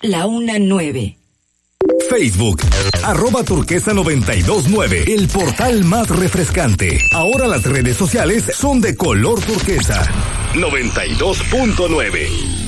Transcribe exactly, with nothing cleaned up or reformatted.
la una nueve. Facebook, arroba turquesa noventa y dos nueve, el portal más refrescante. Ahora las redes sociales son de color turquesa. noventa y dos punto nueve.